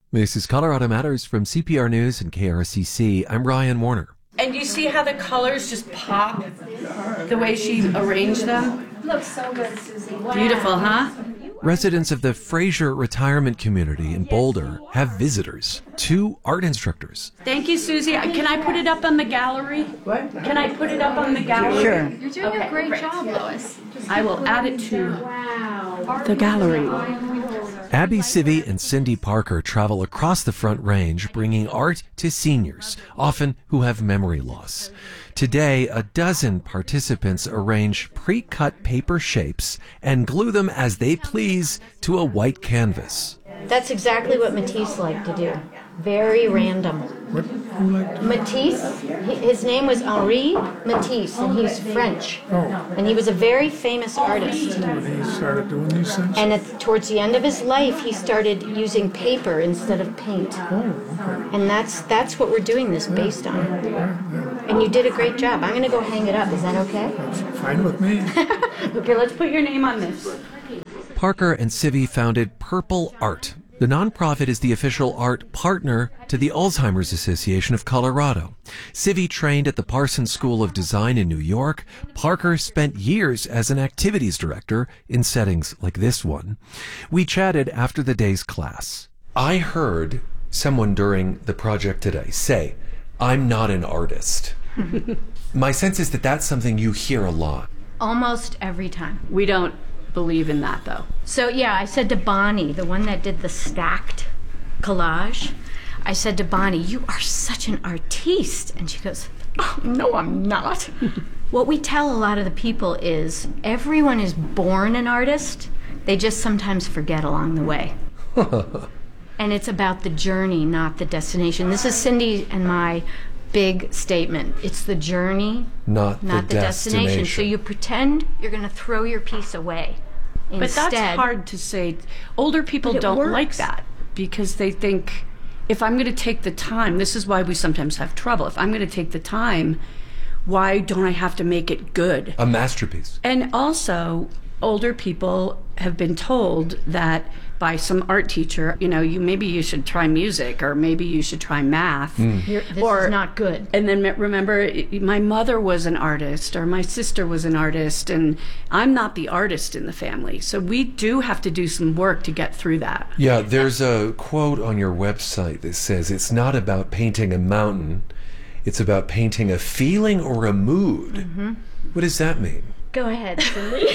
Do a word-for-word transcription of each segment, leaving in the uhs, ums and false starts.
This is Colorado Matters from C P R News and K R C C. I'm Ryan Warner. And you see how the colors just pop the way she arranged them? Looks so good, Susie. Wow. Beautiful, huh? Residents of the Fraser Retirement Community in Boulder have visitors, two art instructors. Thank you, Susie. Can I put it up on the gallery? What? Can I put it up on the gallery? Sure. You're doing okay, a great, great job, Lois. I will add it to wow. the gallery. Abby Civey and Cindy Parker travel across the Front Range, bringing art to seniors, often who have memory loss. Today, a dozen participants arrange pre-cut paper shapes and glue them as they please to a white canvas. That's exactly what Matisse liked to do. Very random. What? Who liked to? Matisse, he, his name was Henri Matisse, and he's French. Oh. And he was a very famous artist. When he started doing these things? And at, towards the end of his life, he started using paper instead of paint. Oh, okay. And that's that's what we're doing this based on. Yeah, yeah. And you did a great job. I'm going to go hang it up. Is that okay? That's fine with me. Okay, let's put your name on this. Parker and Civey founded Purple Art. The nonprofit is the official art partner to the Alzheimer's Association of Colorado. Civey trained at the Parsons School of Design in New York. Parker spent years as an activities director in settings like this one. We chatted after the day's class. I heard someone during the project today say, "I'm not an artist." My sense is that that's something you hear a lot. Almost every time. We don't believe in that, though. So, yeah, I said to Bonnie, the one that did the stacked collage, I said to Bonnie, "You are such an artiste." And she goes, "Oh, no, I'm not." What we tell a lot of the people is everyone is born an artist. They just sometimes forget along the way. And it's about the journey, not the destination. This is Cindy and my big statement. It's the journey, Not, not the, the, destination. destination. So you pretend you're going to throw your piece away. But Instead, that's hard to say. Older people But it don't works. like that because they think, if I'm going to take the time, this is why we sometimes have trouble. If I'm going to take the time, why don't I have to make it good? A masterpiece. And also, older people have been told that by some art teacher, you know, you maybe you should try music or maybe you should try math. You're, this or, is not good. And then remember, my mother was an artist or my sister was an artist, and I'm not the artist in the family. So we do have to do some work to get through that. Yeah, there's a quote on your website that says, "It's not about painting a mountain, it's about painting a feeling or a mood." Mm-hmm. What does that mean? Go ahead, Cindy.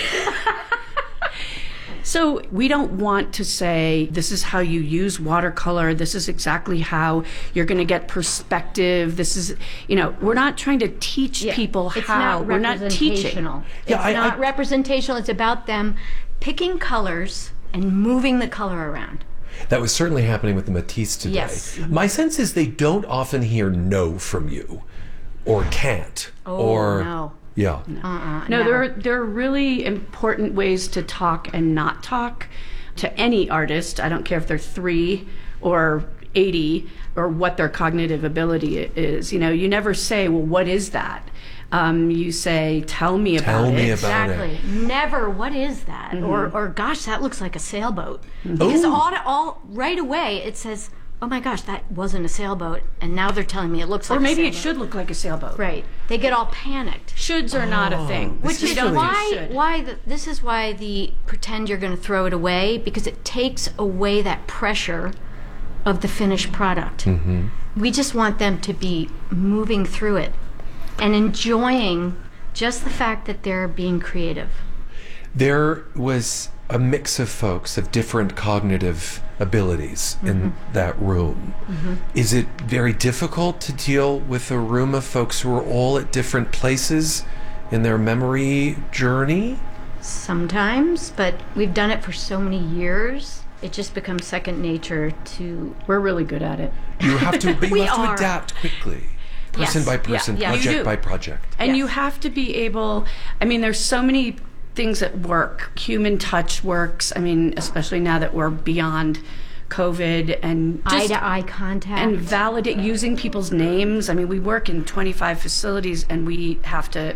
So we don't want to say, this is how you use watercolor, this is exactly how you're going to get perspective, this is, you know, we're not trying to teach Yeah, people it's how. Not we're not teaching. representational. Yeah, it's I- not I- representational. It's about them picking colors and moving the color around. That was certainly happening with the Matisse today. Yes. My sense is they don't often hear no from you, or can't, Oh, or no. yeah. Uh-uh, No, never. there are, there are really important ways to talk and not talk to any artist. I don't care if they're three or eighty or what their cognitive ability is. You know, you never say, well, what is that? Um, you say, tell me about Tell it. me about Exactly. it. Never. What is that? Mm-hmm. Or, or gosh, that looks like a sailboat. Because Ooh. all, all right away it says, oh my gosh, that wasn't a sailboat, and now they're telling me it looks like Or maybe a it sailboat. should look like a sailboat. Right. They get all panicked. Shoulds are not a thing. This Which is is really- why should. why the, this is why the pretend you're going to throw it away, because it takes away that pressure of the finished product. Mm-hmm. We just want them to be moving through it and enjoying just the fact that they're being creative. There was a mix of folks of different cognitive abilities Mm-hmm. in that room. Mm-hmm. Is it very difficult to deal with a room of folks who are all at different places in their memory journey? Sometimes, but we've done it for so many years, it just becomes second nature to... We're really good at it. You have to, but you We have to are. adapt quickly. Person Yes. by person, Yeah, yeah, you project do. by project. And Yes. you have to be able, I mean, there's so many things that work. Human touch works. I mean, especially now that we're beyond COVID and just eye-to-eye contact. and validate using people's names. I mean, we work in twenty-five facilities and we have to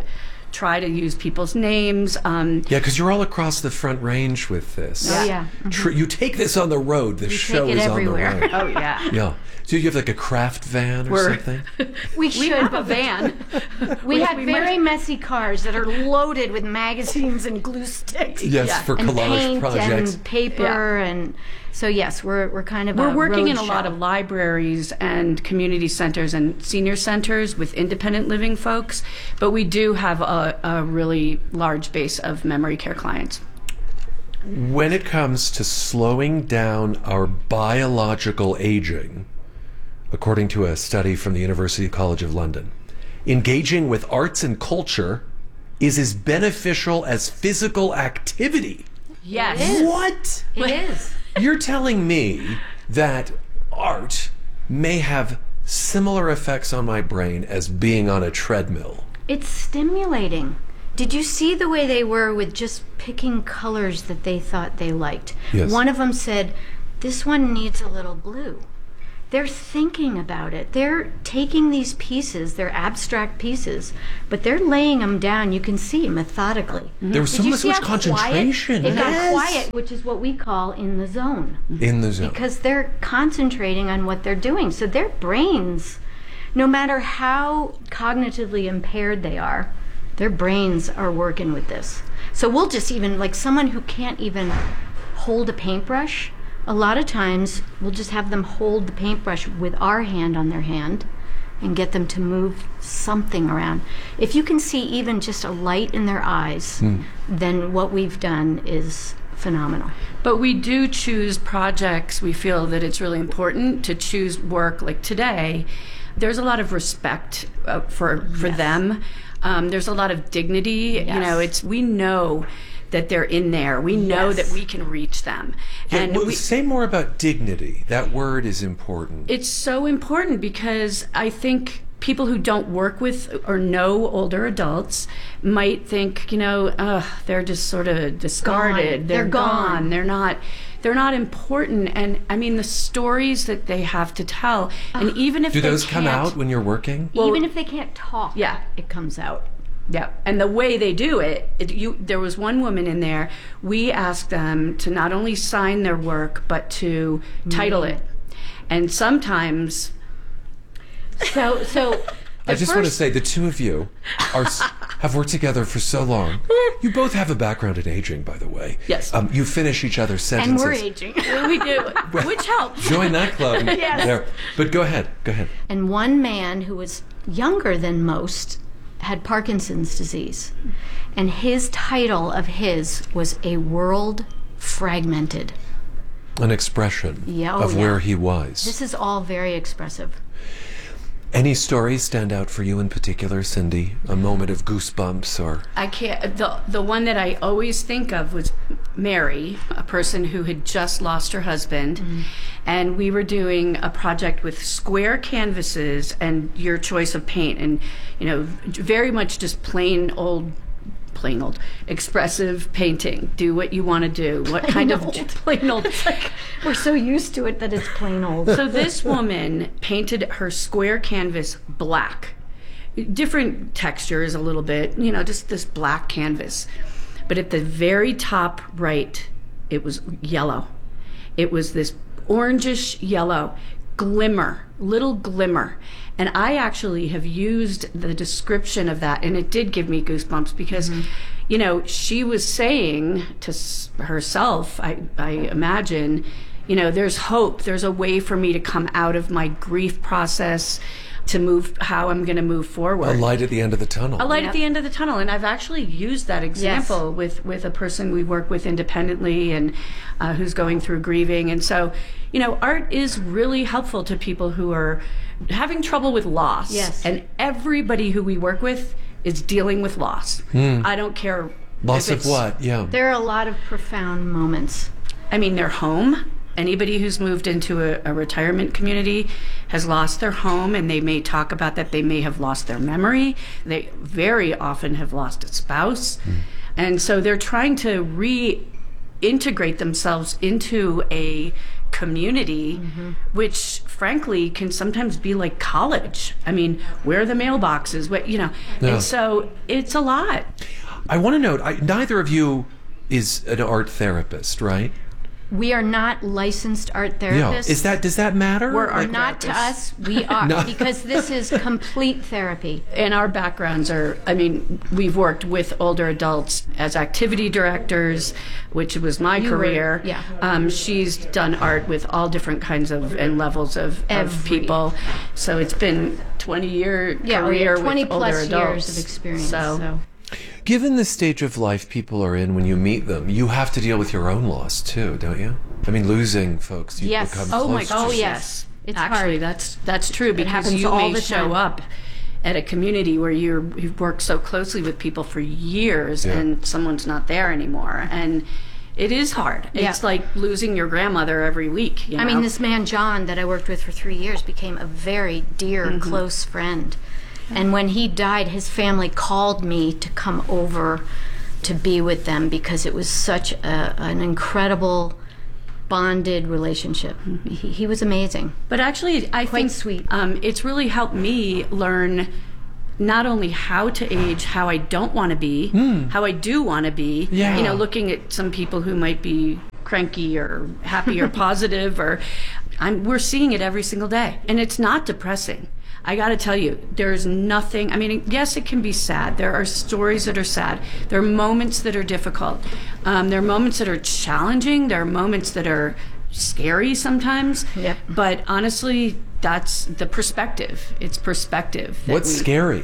try to use people's names. Um, Yeah, because you're all across the Front Range with this. Oh, yeah. Tr- you take this on the road. The We show take it is everywhere. on the road. oh, yeah. Yeah. So you have like a craft van or We're- something? We We should. have a van. We have we very might- messy cars that are loaded with magazines and glue sticks. Yes, Yeah. for and collage paint projects. and paper and so yes, we're we're kind of We're a working road in a lot show. of libraries and community centers and senior centers with independent living folks, but we do have a, a really large base of memory care clients. When it comes to slowing down our biological aging, according to a study from the University College of London, engaging with arts and culture is as beneficial as physical activity. Yes. It is. What? It is. You're telling me that art may have similar effects on my brain as being on a treadmill. It's stimulating. Did you see the way they were with just picking colors that they thought they liked? Yes. One of them said, "This one needs a little blue." They're thinking about it. They're taking these pieces, they're abstract pieces, but they're laying them down. You can see methodically. There was Did so you much, see much how quiet- concentration. It got Yes. quiet, which is what we call in the zone. In the zone. Because they're concentrating on what they're doing. So their brains, no matter how cognitively impaired they are, their brains are working with this. So we'll just even, like someone who can't even hold a paintbrush, a lot of times we'll just have them hold the paintbrush with our hand on their hand and get them to move something around. If you can see even just a light in their eyes, then what we've done is phenomenal. But we do choose projects. We feel that it's really important to choose work like today. There's a lot of respect uh, for for them. Um, there's a lot of dignity. You know, Yes. it's we know that they're in there. We know Yes. that we can reach them. Yeah, and well, we, say more about dignity. That word is important. it's so important because I think people who don't work with or know older adults might think, you know, uh, they're just sort of discarded. Gone. They're, They're gone. gone. They're not. They're not important. And I mean, the stories that they have to tell, and even if Do they those come can't- out when you're working? Even if they can't talk, Yeah. it comes out. Yeah, and the way they do it, it you, there was one woman in there. We asked them to not only sign their work, but to title it. And sometimes, So, so I just want to first- say the two of you are s- have worked together for so long. You both have a background in aging, by the way. Yes. Um, you finish each other's and sentences. we're aging. we do, which helps. Join that club. Yes. There. But go ahead. Go ahead. And one man who was younger than most had Parkinson's disease. And his title of his was A World Fragmented. An expression Yeah, oh, of yeah. where he was. This is all very expressive. Any stories stand out for you in particular, Cindy? A moment of goosebumps or... I can't. The the one that I always think of was Mary, a person who had just lost her husband, and we were doing a project with square canvases and your choice of paint, and you know, very much just plain old. Plain old expressive painting. Do what you want to do. What kind of plain old? We're so used to it that it's plain old. So this woman painted her square canvas black. Different textures a little bit, you know, just this black canvas. But at the very top right, it was yellow. It was this orangish yellow glimmer, little glimmer. And I actually have used the description of that, and it did give me goosebumps because, you know, she was saying to s- herself, I, I imagine, you know, there's hope. There's a way for me to come out of my grief process, to move how I'm going to move forward. A light at the end of the tunnel. A light Yep. at the end of the tunnel, and I've actually used that example with with a person we work with independently and uh, who's going through grieving. And so, you know, art is really helpful to people who are having trouble with loss. Yes. And everybody who we work with is dealing with loss. I don't care. Loss if of it's- what? Yeah. There are a lot of profound moments. I mean, their home. Anybody who's moved into a, a retirement community has lost their home, and they may talk about that. They may have lost their memory. They very often have lost a spouse. And so they're trying to reintegrate themselves into a community, mm-hmm. which frankly can sometimes be like college. I mean, where are the mailboxes? What, you know, Yeah. and so it's a lot. I want to note, I, neither of you is an art therapist, right? We are not licensed art Yeah. therapists. Is that, does that matter? We're art Not to therapists. us, we are, No. because this is complete therapy. And our backgrounds are, I mean, we've worked with older adults as activity directors, which was my You were- career. yeah. Um, she's done art with all different kinds of and levels of, of Every- people. So it's been twenty year Yeah, we career have twenty with older plus adults. years of experience. So, So, Given the stage of life people are in when you meet them, you have to deal with your own loss too, don't you? I mean, losing folks you Yes. become oh my close to. gosh, Oh, yes. yes. It's Actually, hard. that's that's true because happens you all may the show time. up at a community where you're you've worked so closely with people for years Yeah. and someone's not there anymore, and it is hard. Yeah. It's like losing your grandmother every week. You know? I mean, this man, John, that I worked with for three years, became a very dear, Mm-hmm. close friend. And when he died, his family called me to come over to be with them because it was such a, an incredible bonded relationship. Mm-hmm. He, he was amazing. But actually, I Quite think sweet. Um, it's really helped me learn not only how to age, how I don't want to be, how I do want to be. Yeah. You know, looking at some people who might be cranky or happy or positive, or I'm, we're seeing it every single day, and it's not depressing. I got to tell you, there's nothing. I mean, yes, it can be sad. There are stories that are sad. There are moments that are difficult. Um, there are moments that are challenging. There are moments that are scary sometimes. Yep. But honestly, that's the perspective. It's perspective. that What's we- scary?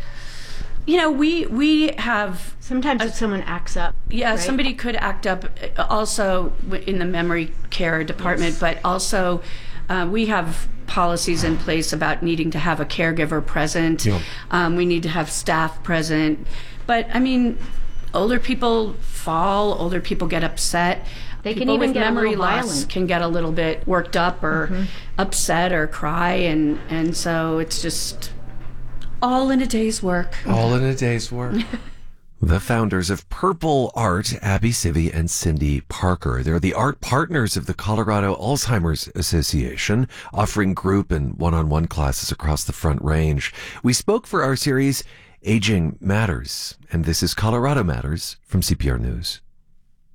You know, we we have Sometimes if someone acts up. yeah, right? somebody could act up uh, also w- in the memory care department, but also uh, we have policies in place about needing to have a caregiver present. Yeah. Um, we need to have staff present. But I mean, older people fall, older people get upset. They can People even with get a memory little loss violent. can get a little bit worked up or Mm-hmm. upset or cry, and, and so it's just all in a day's work. All in a day's work. The founders of Purple Art, Abby Civey and Cindy Parker. They're the art partners of the Colorado Alzheimer's Association, offering group and one-on-one classes across the Front Range. We spoke for our series, Aging Matters, and this is Colorado Matters from C P R News.